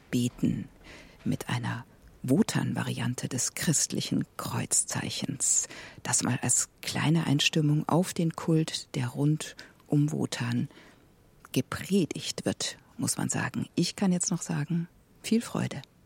beten mit einer Wotan-Variante des christlichen Kreuzzeichens. Das mal als kleine Einstimmung auf den Kult, der rund um Wotan gepredigt wird, muss man sagen. Ich kann jetzt noch sagen, viel Freude.